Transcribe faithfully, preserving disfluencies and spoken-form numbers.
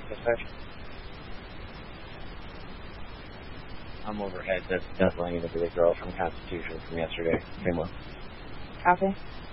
Dispatch. I'm overhead. That's definitely going to be the girl from Constitution from yesterday. Same one. Copy.